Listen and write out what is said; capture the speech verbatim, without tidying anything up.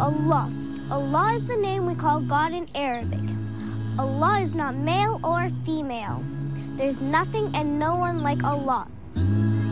Allah. Allah is the name we call God in Arabic. Allah is not male or female. There's nothing and no one like Allah.